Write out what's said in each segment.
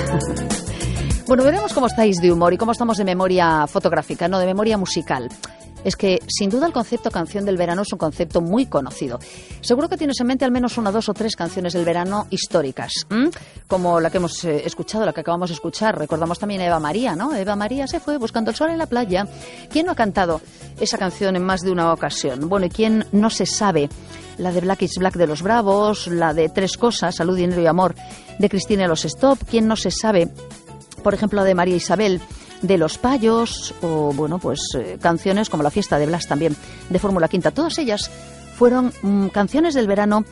Bueno, veremos cómo estáis de humor y cómo estamos de memoria fotográfica, no de memoria musical. Es que, sin duda, el concepto canción del verano es un concepto muy conocido. Seguro que tienes en mente al menos una, dos o tres canciones del verano históricas, como la que hemos escuchado, la que acabamos de escuchar. Recordamos también a Eva María, ¿no? Eva María se fue buscando el sol en la playa. ¿Quién no ha cantado esa canción en más de una ocasión? Bueno, ¿y quién no se sabe? La de Black is Black de Los Bravos, la de Tres Cosas, Salud, Dinero y Amor de Cristina y los Stop. ¿Quién no se sabe, por ejemplo, la de María Isabel de Los Payos, o bueno, pues canciones como La Fiesta de Blas también de Fórmula Quinta? Todas ellas fueron canciones del verano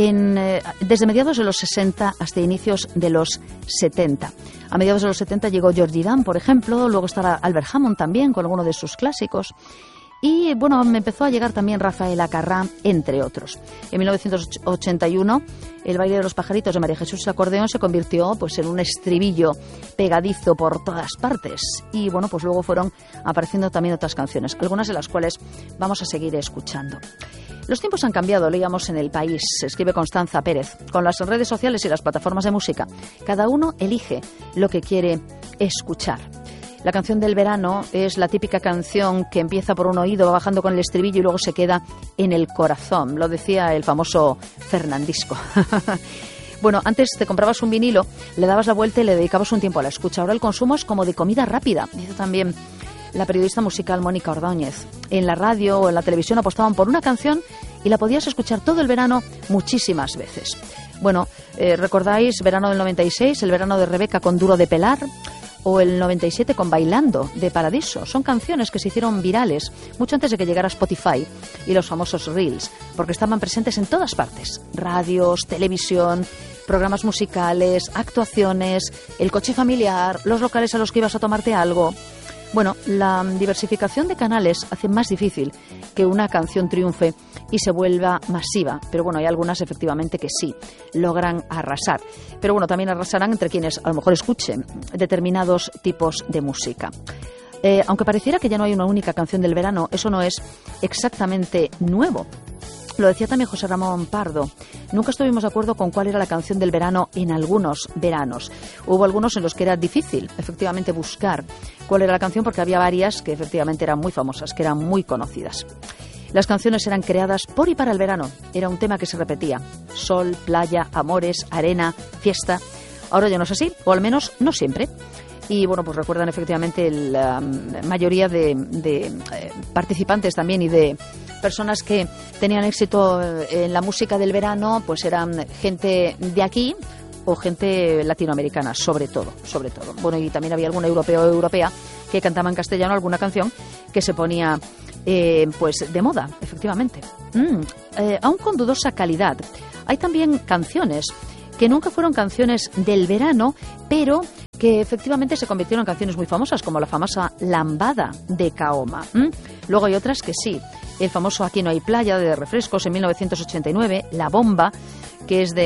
desde mediados de los 60 hasta inicios de los 70. A mediados de los 70 llegó Georgie Dan, por ejemplo, luego estará Albert Hammond también con alguno de sus clásicos. Y bueno, me empezó a llegar también Rafael Acarrá, entre otros. En 1981, el baile de los pajaritos de María Jesús Acordeón se convirtió pues en un estribillo pegadizo por todas partes. Y bueno, pues luego fueron apareciendo también otras canciones, algunas de las cuales vamos a seguir escuchando. Los tiempos han cambiado, leíamos en El País, escribe Constanza Pérez. Con las redes sociales y las plataformas de música, cada uno elige lo que quiere escuchar. La canción del verano es la típica canción que empieza por un oído, va bajando con el estribillo y luego se queda en el corazón. Lo decía el famoso Fernandisco. Bueno, antes te comprabas un vinilo, le dabas la vuelta y le dedicabas un tiempo a la escucha. Ahora el consumo es como de comida rápida. Dice también la periodista musical Mónica Ordóñez. En la radio o en la televisión apostaban por una canción y la podías escuchar todo el verano muchísimas veces. Bueno, ¿recordáis verano del 96, el verano de Rebeca con Duro de Pelar? O el 97 con Bailando, de Paradiso. Son canciones que se hicieron virales mucho antes de que llegara Spotify y los famosos Reels, porque estaban presentes en todas partes. Radios, televisión, programas musicales, actuaciones, el coche familiar, los locales a los que ibas a tomarte algo. Bueno, la diversificación de canales hace más difícil que una canción triunfe y se vuelva masiva. Pero bueno, hay algunas efectivamente que sí logran arrasar. Pero bueno, también arrasarán entre quienes a lo mejor escuchen determinados tipos de música. Aunque pareciera que ya no hay una única canción del verano, eso no es exactamente nuevo. Lo decía también José Ramón Pardo. Nunca estuvimos de acuerdo con cuál era la canción del verano en algunos veranos. Hubo algunos en los que era difícil, efectivamente, buscar cuál era la canción, porque había varias que efectivamente eran muy famosas, que eran muy conocidas. Las canciones eran creadas por y para el verano. Era un tema que se repetía. Sol, playa, amores, arena, fiesta. Ahora ya no es así, o al menos no siempre. Y bueno, pues recuerdan efectivamente la mayoría de participantes también y de personas que tenían éxito en la música del verano, pues eran gente de aquí o gente latinoamericana, sobre todo. Bueno, y también había algún europeo o europea que cantaba en castellano alguna canción que se ponía pues de moda, efectivamente. Aún con dudosa calidad. Hay también canciones que nunca fueron canciones del verano, pero que efectivamente se convirtieron en canciones muy famosas, como la famosa Lambada de Kaoma. Luego hay otras que sí. El famoso Aquí no hay playa, de Refrescos, en 1989, La Bomba, que es de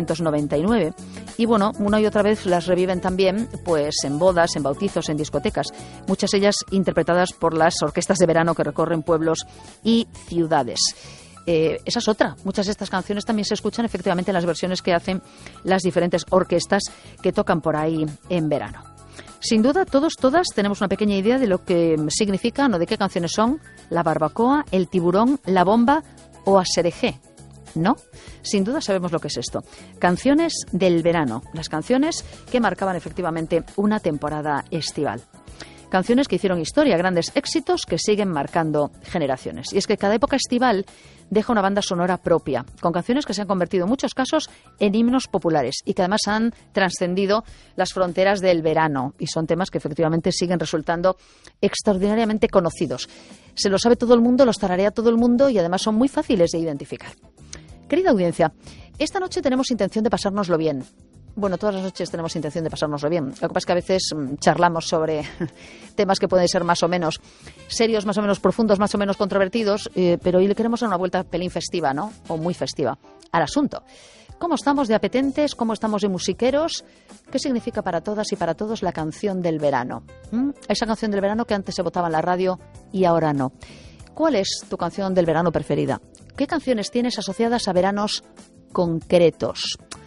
1999. Y bueno, una y otra vez las reviven también pues en bodas, en bautizos, en discotecas. Muchas ellas interpretadas por las orquestas de verano que recorren pueblos y ciudades. Esa es otra. Muchas de estas canciones también se escuchan efectivamente en las versiones que hacen las diferentes orquestas que tocan por ahí en verano. Sin duda, todas tenemos una pequeña idea de lo que significan o de qué canciones son La Barbacoa, El Tiburón, La Bomba o Aserejé. ¿No? Sin duda sabemos lo que es esto. Canciones del verano. Las canciones que marcaban efectivamente una temporada estival. Canciones que hicieron historia, grandes éxitos que siguen marcando generaciones. Y es que cada época estival deja una banda sonora propia, con canciones que se han convertido en muchos casos en himnos populares y que además han trascendido las fronteras del verano. Y son temas que efectivamente siguen resultando extraordinariamente conocidos. Se lo sabe todo el mundo, los tararea todo el mundo y además son muy fáciles de identificar. Querida audiencia, esta noche tenemos intención de pasárnoslo bien. Bueno, todas las noches tenemos intención de pasárnoslo bien. Lo que pasa es que a veces charlamos sobre temas que pueden ser más o menos serios, más o menos profundos, más o menos controvertidos, pero hoy le queremos dar una vuelta pelín festiva, ¿no? O muy festiva al asunto. ¿Cómo estamos de apetentes? ¿Cómo estamos de musiqueros? ¿Qué significa para todas y para todos la canción del verano? Esa canción del verano que antes se votaba en la radio y ahora no. ¿Cuál es tu canción del verano preferida? ¿Qué canciones tienes asociadas a veranos concretos?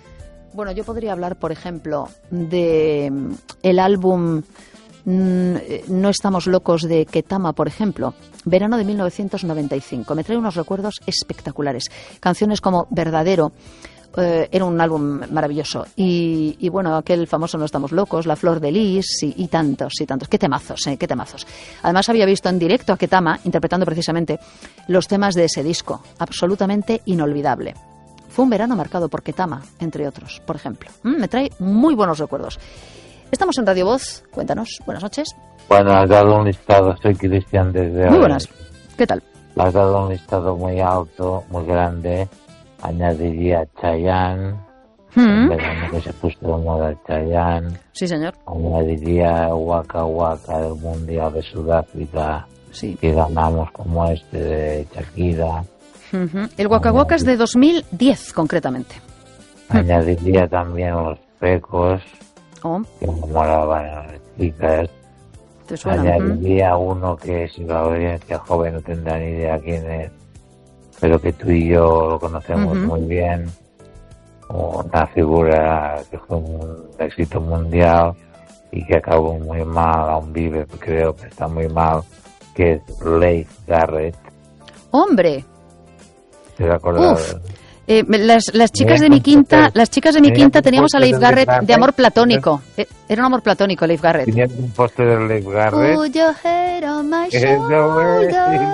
Bueno, yo podría hablar, por ejemplo, de el álbum No estamos locos de Ketama, por ejemplo, verano de 1995. Me trae unos recuerdos espectaculares. Canciones como Verdadero, era un álbum maravilloso. Y bueno, aquel famoso No estamos locos, La flor de lis y tantos. Qué temazos, qué temazos. Además había visto en directo a Ketama interpretando precisamente los temas de ese disco. Absolutamente inolvidable. Fue un verano marcado por Ketama, entre otros, por ejemplo. Me trae muy buenos recuerdos. Estamos en Radio Voz. Cuéntanos. Buenas noches. Bueno, has dado un listado. Soy Cristian desde... Muy buenas. ¿Qué tal? Has dado un listado muy alto, muy grande. Añadiría Chayanne. El verano que se puso de moda Chayanne. Sí, señor. Añadiría Waka Waka del Mundial de Sudáfrica. Sí. Que ganamos como de Shakira. El Waka Waka es de 2010, concretamente. Añadiría también Los Pecos, que enamoraban a las chicas. ¿Te suena? Añadiría uno que si la audiencia joven no tendrá ni idea quién es, pero que tú y yo lo conocemos muy bien. Una figura que fue un éxito mundial y que acabó muy mal, aún vive, creo que está muy mal, que es Leif Garrett. ¡Hombre! Uf, las chicas de mi quinta, teníamos a Leif Garrett de amor platónico. Era un amor platónico, Leif Garrett. Tenía un póster de Leif Garrett. Put your head on my shoulders.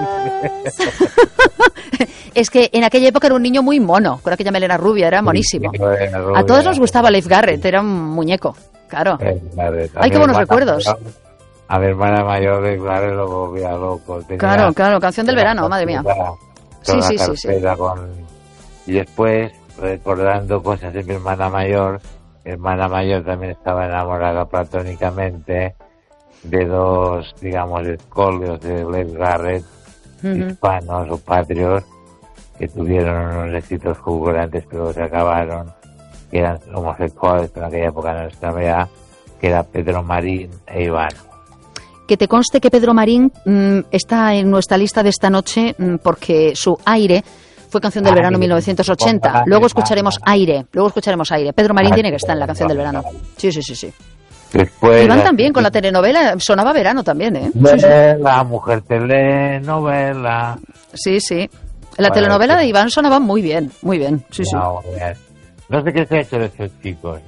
Es que en aquella época era un niño muy mono, con aquella melena rubia, era monísimo. A todos nos gustaba Leif Garrett, era un muñeco, claro. Ay, qué buenos recuerdos. A mi hermana mayor Leif Garrett lo volvía loco. Claro, canción del verano, madre mía. Sí. Y después, recordando cosas de mi hermana mayor también estaba enamorada platónicamente de dos, digamos, escolios de Leif Garrett, hispanos o patrios, que tuvieron unos éxitos fulgurantes pero se acabaron, que eran homosexuales en aquella época en nuestra vida, que era Pedro Marín e Iván. Que te conste que Pedro Marín está en nuestra lista de esta noche porque su Aire fue canción del verano 1980. Luego escucharemos Aire. Pedro Marín tiene que estar en la canción del verano. Sí. Después, Iván también, con la telenovela, sonaba verano también, ¿eh? La mujer telenovela. Sí. La telenovela de Iván sonaba muy bien. Sí. No sé qué se ha hecho de estos chicos,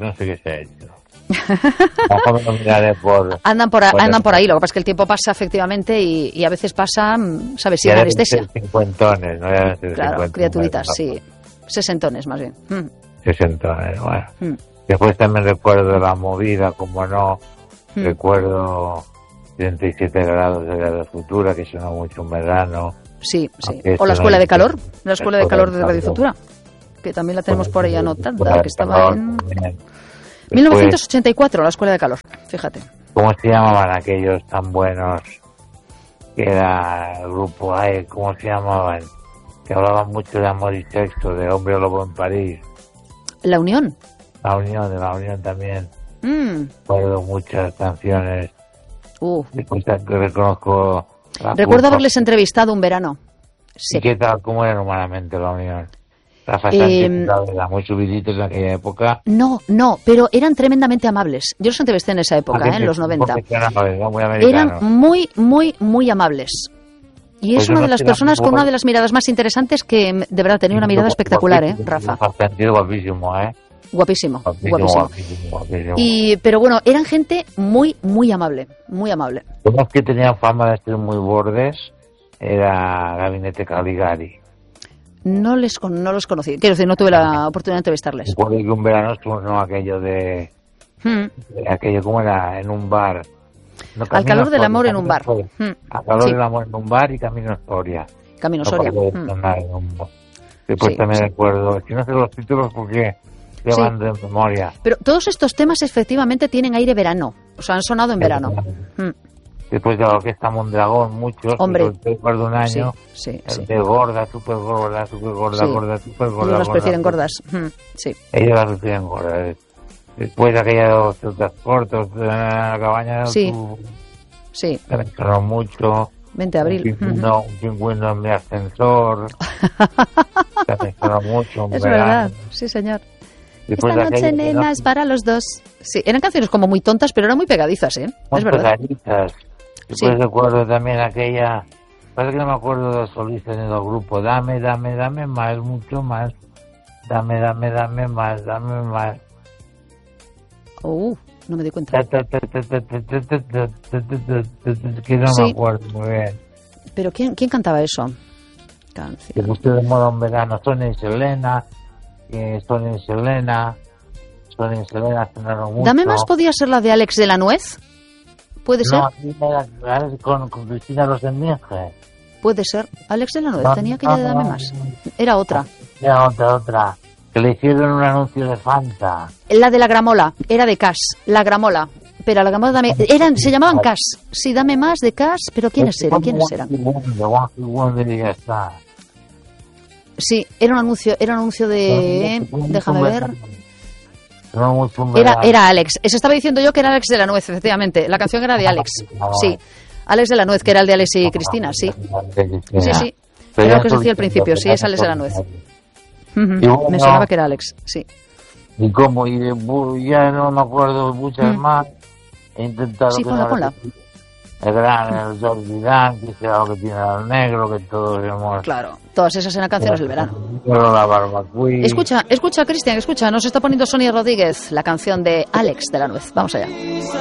Andan por ahí, lo que pasa es que el tiempo pasa efectivamente y a veces pasa, ¿sabes? Sin anestesia. Cincuentones, ¿no? Claro, criaturitas, sí. Sesentones, más bien. Sesentones, bueno. Después también recuerdo la movida, como no. Recuerdo 37 grados de Radio Futura, que sonó mucho en verano. Sí. O la Escuela de Calor, de Radio Futura, que también la tenemos por ahí anotada, que estaba en... 1984, la Escuela de Calor, fíjate. ¿Cómo se llamaban aquellos tan buenos? Que era el grupo AE, ¿cómo se llamaban? Que hablaban mucho de amor y sexo, de Hombre Lobo en París. ¿La Unión? La Unión también. Recuerdo muchas canciones. Reconozco... Recuerdo haberles entrevistado un verano. Sí. ¿Y qué tal? ¿Cómo era humanamente la Unión? Era muy subiditos en aquella época. No, pero eran tremendamente amables. Yo los entrevisté en esa época, en los 90. Eran muy amables. Y es una de las personas con una de las miradas más interesantes que, de verdad, tenía una mirada espectacular, Rafa. Guapísimo. Pero bueno, eran gente muy amable. Los que tenían fama de ser muy bordes era Gabinete Caligari. No los conocí. Quiero decir, no tuve la oportunidad de entrevistarles. Recuerdo que un verano estuvimos aquello de aquello como era en un bar. No, Al calor del amor en un bar. Al calor del amor en un bar y Camino Soria. Después también recuerdo, es que no sé los títulos porque se van de memoria. Pero todos estos temas efectivamente tienen aire verano. O sea, han sonado en verano. Después de la Orquesta Mondragón, muchos. Hombre. Recuerdo un año. Sí. De gorda, súper gorda. Ellos las prefieren gordas. Sí. Ellos las prefieren gordas. Después de aquellos transportes de la cabaña. Sí. Me sonó mucho. 20 de abril. Un pingüino en mi ascensor. Me sonó mucho. Es verdad, sí, señor. Después Esta de noche, aquella, nena, es para los dos. Sí, eran canciones como muy tontas, pero eran muy pegadizas, ¿eh? Son Es verdad. pegaditas. Después recuerdo también aquella, parece que no me acuerdo de los solistas en el grupo, dame más, mucho más, dame más, dame más. No me di cuenta. Que no Sí. me acuerdo muy bien. ¿Pero quién cantaba eso? Que Canción. puse de moda un verano, Sonia y Selena, sonaron mucho. Dame más podía ser la de Alex de la Nuez. ¿Puede ser? No, aquí era con Cristina Rosenberg. Puede ser. Alex de la Nuez No, tenía aquella de Dame no, más. Era otra. Era otra. Que le hicieron un anuncio de Fanta. La de la gramola. Era de Cash. La gramola. Pero la gramola también. Se llamaban Cash. Sí, Dame más de Cash. Pero ¿quiénes eran? De One Hit Wonder y ya está. Sí, era un anuncio de... Déjame ver. Era Era Alex. Eso estaba diciendo yo que era Alex de la Nuez, efectivamente. La canción era de Alex. Sí. Alex de la Nuez, que era el de Alex y Cristina, sí. Sí. Era lo que se decía al principio, sí, es Alex de la Nuez. Me sonaba que era Alex, sí. Y como, ya no me acuerdo muchas más. He intentado... Sí, ponla. El gran Jordi Dan, que sea lo que tiene al negro, que todos hemos... Claro, todas esas eran canciones del verano. La barbacoa. Escucha, Cristian, escucha. Nos está poniendo Sonia Rodríguez la canción de Alex de la Nuez. Vamos allá.